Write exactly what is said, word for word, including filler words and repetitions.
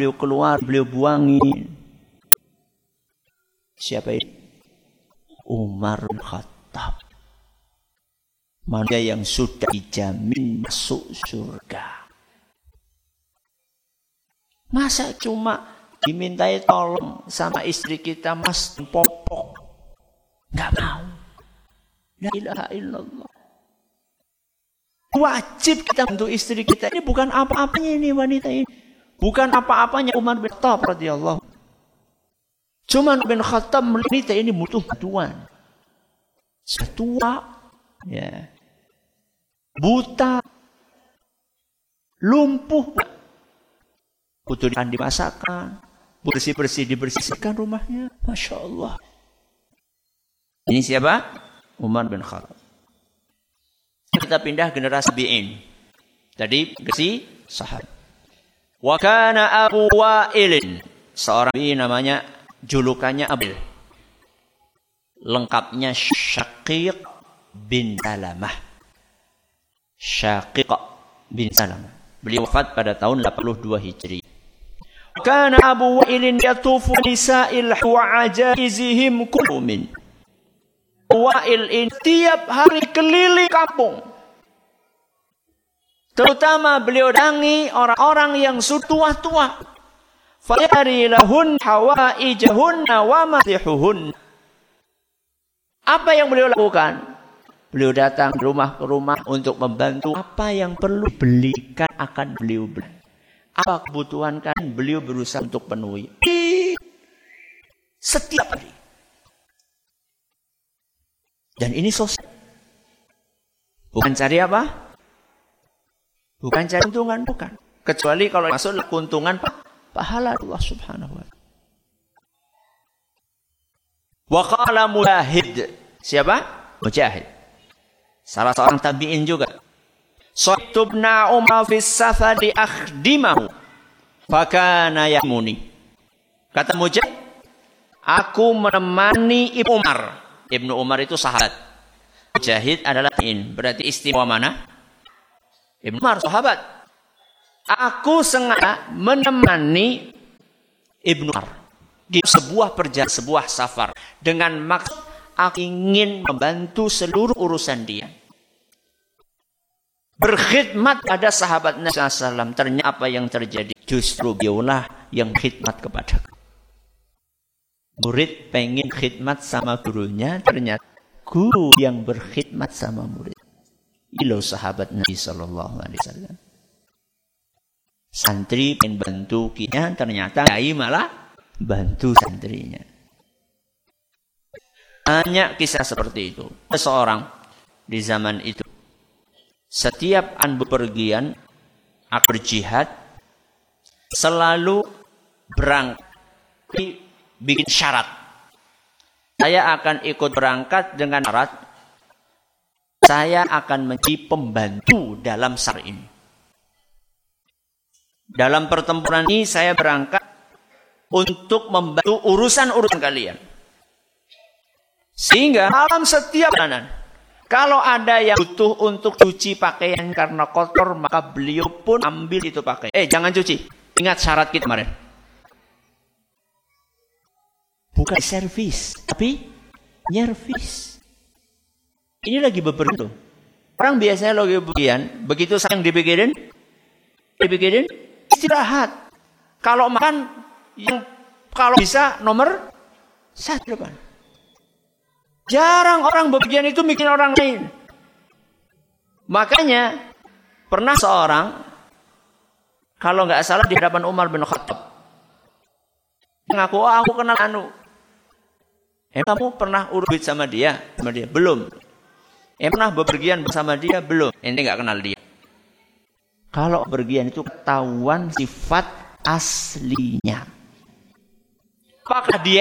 beliau keluar, beliau buangi. Siapa ini? Umar bin Khattab. Manusia yang sudah dijamin masuk surga. Masa cuma dimintai tolong sama istri kita, mas popok, nggak mau. La ilaha illallah. Wajib kita untuk istri kita. Ini bukan apa-apanya ini wanita ini. Bukan apa-apanya Umar bin Khattab radhiyallahu. Cuma bin Khattab wanita ini butuh bantuan. Tua, ya, buta, lumpuh. Butuh dimasakan, bersih-bersih dibersihkan rumahnya. Masya Allah. Ini siapa? Umar bin Khattab. Kita pindah generasi tabi'in. Tadi generasi sahabat. Wa kana Abu Wa'il, seorang tabi'in namanya, julukannya Abil. Lengkapnya Syaqiq bin Salamah. Syaqiq bin Salamah. Beliau wafat pada tahun delapan puluh dua Hijri. Kana Abu Wa'il yatufu nisa'il wa ajaizihim kullumin. Wa'il ini tiap hari keliling kampung. Terutama beliau dangi orang-orang yang sudah tua-tua. Fayari lahun hawaijahunna wa matihuhun. Apa yang beliau lakukan? Beliau datang ke rumah ke rumah untuk membantu. Apa yang perlu belikan akan beliau beli. Apa kebutuhan kan beliau berusaha untuk penuhi. Setiap hari. Dan ini sosial. Bukan cari apa? Bukan cari keuntungan, bukan. Kecuali kalau masuk keuntungan pahala Allah Subhanahu wa taala. Wa qala Mujahid. Siapa? Mujahid. Salah seorang tabi'in juga. Sattubna Umar fis safari akhdimahu fakana yamuni. Kata Mujahid, aku menemani Ibnu Umar. Ibnu Umar itu sahabat. Mujahid adalah tabi'in. Berarti istimewa mana? Ibnu Umar sahabat. Aku sengaja menemani Ibnu Umar di sebuah perjalanan, sebuah safar, dengan maksud aku ingin membantu seluruh urusan dia. Berkhidmat pada sahabat Nabi sallallahu alaihi wasallam. Ternyata apa yang terjadi? Justru beliaulah yang khidmat kepada murid. Pengen khidmat sama gurunya, ternyata guru yang berkhidmat sama murid. Ilo sahabat Nabi sallallahu alaihi wasallam. Santri pengen bantu kinya, ternyata kiai malah bantu santrinya. Banyak kisah seperti itu. Seseorang di zaman itu, setiap an bepergian, berjihad, selalu berangkat, bikin syarat. Saya akan ikut berangkat dengan syarat, saya akan menjadi pembantu dalam syarat ini. Dalam pertempuran ini saya berangkat untuk membantu urusan-urusan kalian. Sehingga dalam setiap perjalanan, kalau ada yang butuh untuk cuci pakaian karena kotor, maka beliau pun ambil itu pakaian. Eh, jangan cuci. Ingat syarat kita kemarin. Bukan servis, tapi nyervis. Ini lagi beberapa. Orang biasanya lagi bepergian, begitu sayang dipikirin, dipikirin, istirahat. Kalau makan, yang kalau bisa nomor satu depan. Jarang orang bepergian itu bikin orang lain. Makanya pernah seorang, kalau nggak salah di hadapan Umar bin Khattab, ngaku, oh, aku kenal anu. Eh, kamu pernah urut sama dia? Sama dia? Belum. Eh, pernah bepergian bersama dia? Belum. Ini nggak kenal dia. Kalau bepergian itu ketahuan sifat aslinya. Apakah dia